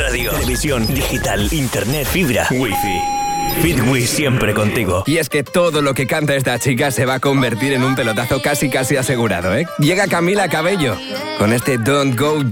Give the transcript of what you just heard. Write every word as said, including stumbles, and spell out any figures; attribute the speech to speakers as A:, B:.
A: radio, televisión, digital, internet, fibra, wifi. Fitwi siempre contigo.
B: Y es que todo lo que canta esta chica se va a convertir en un pelotazo casi casi asegurado, ¿eh? Llega Camila Cabello con este Don't Go